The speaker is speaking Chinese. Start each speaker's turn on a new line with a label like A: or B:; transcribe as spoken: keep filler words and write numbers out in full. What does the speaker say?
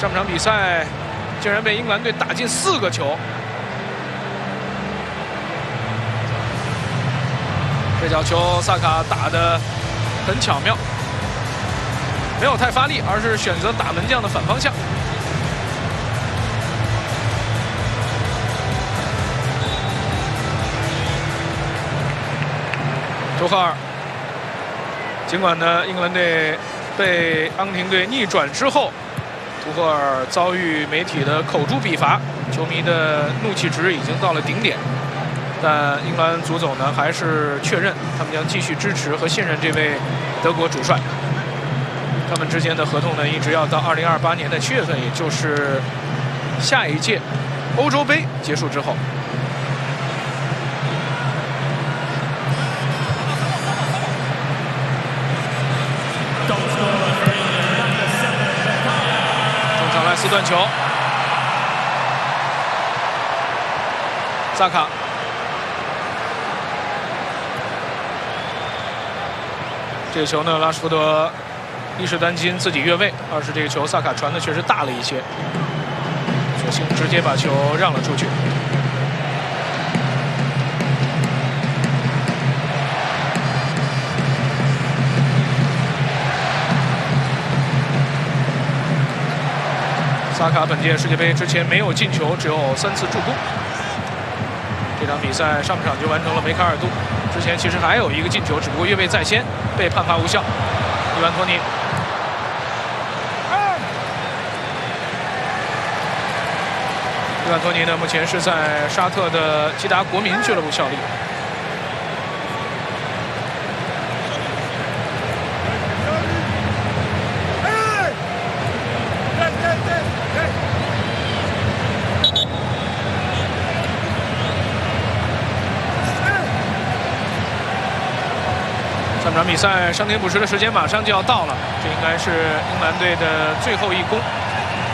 A: 上半场比赛竟然被英格兰队打进四个球。这脚球萨卡打得很巧妙，没有太发力，而是选择打门将的反方向。图赫尔，尽管呢英格兰队被阿根廷队逆转之后，图赫尔遭遇媒体的口诛笔伐，球迷的怒气值已经到了顶点。 但英格兰足总呢，还是确认他们将继续支持和信任这位德国主帅。他们之间的合同呢，一直要到二零二八年的七月份，也就是下一届欧洲杯结束之后。中场莱斯断球，萨卡。 这个球呢，拉什福德一是担心自己越位，二是这个球萨卡传的确实大了一些，索性直接把球让了出去。萨卡本届世界杯之前没有进球，只有三次助攻。这场比赛上半场就完成了梅开二度。 之前其实还有一个进球，只不过越位在先，被判罚无效。伊万托尼，伊万托尼呢，目前是在沙特的基达国民俱乐部效力。上场比赛伤停补时的时间马上就要到了，这应该是英格兰队的最后一攻。